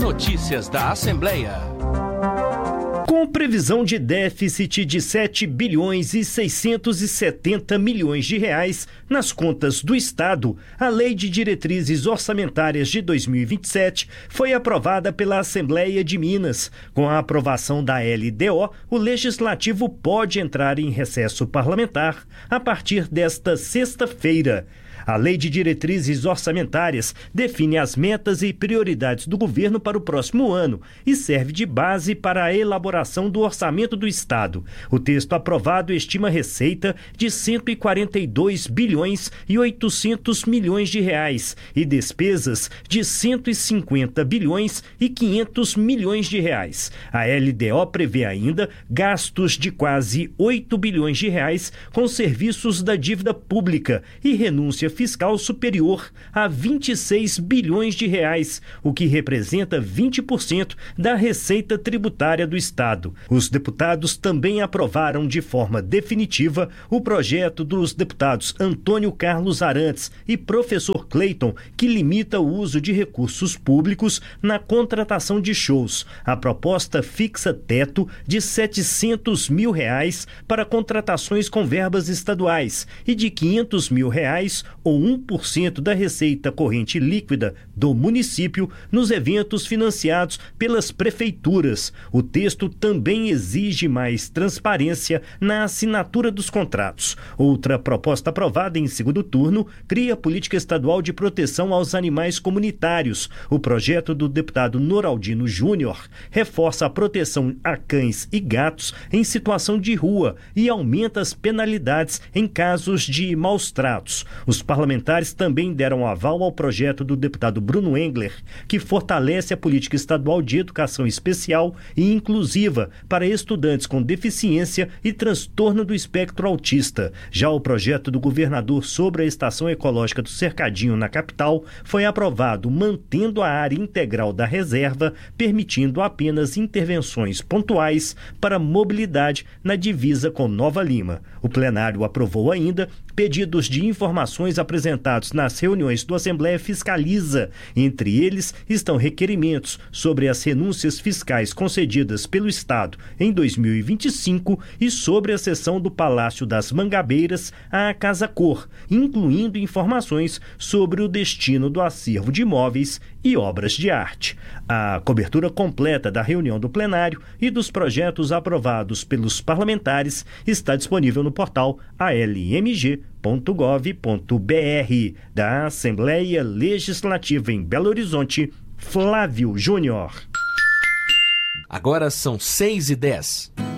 Notícias da Assembleia. Com previsão de déficit de 7 bilhões e 670 milhões de reais nas contas do Estado, a Lei de Diretrizes Orçamentárias de 2027 foi aprovada pela Assembleia de Minas. Com a aprovação da LDO, o Legislativo pode entrar em recesso parlamentar a partir desta sexta-feira. A Lei de Diretrizes Orçamentárias define as metas e prioridades do governo para o próximo ano e serve de base para a elaboração do orçamento do Estado. O texto aprovado estima receita de 142 bilhões e 800 milhões de reais e despesas de 150 bilhões e 500 milhões de reais. A LDO prevê ainda gastos de quase 8 bilhões de reais com serviços da dívida pública e renúncia fiscal superior a 26 bilhões de reais, o que representa 20% da receita tributária do Estado. Os deputados também aprovaram de forma definitiva o projeto dos deputados Antônio Carlos Arantes e professor Cleiton, que limita o uso de recursos públicos na contratação de shows. A proposta fixa teto de R$ 700 mil para contratações com verbas estaduais e de R$ 500 mil ou 1% da receita corrente líquida do município nos eventos financiados pelas prefeituras. O texto também exige mais transparência na assinatura dos contratos. Outra proposta aprovada em segundo turno cria a política estadual de proteção aos animais comunitários. O projeto do deputado Noraldino Júnior reforça a proteção a cães e gatos em situação de rua e aumenta as penalidades em casos de maus tratos. Os parlamentares também deram aval ao projeto do deputado Bruno Engler, que fortalece a política estadual de educação especial e inclusiva para estudantes com deficiência e transtorno do espectro autista. Já o projeto do governador sobre a estação ecológica do Cercadinho na capital foi aprovado, mantendo a área integral da reserva, permitindo apenas intervenções pontuais para mobilidade na divisa com Nova Lima. O plenário aprovou ainda pedidos de informações apresentados nas reuniões do Assembleia Fiscaliza. Entre eles estão requerimentos sobre as renúncias fiscais concedidas pelo Estado em 2025 e sobre a cessão do Palácio das Mangabeiras à Casa Cor, incluindo informações sobre o destino do acervo de imóveis e obras de arte. A cobertura completa da reunião do plenário e dos projetos aprovados pelos parlamentares está disponível no portal almg.gov.br. Da Assembleia Legislativa em Belo Horizonte, Flávio Júnior. Agora são 6h10.